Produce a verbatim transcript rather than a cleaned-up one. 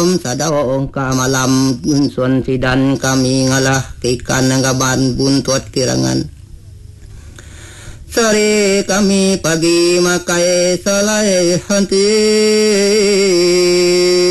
Sadaong ka malam unsun sidan kami ngalah kikan ngaban buntut kirangan sore kami pagi makai salai hanti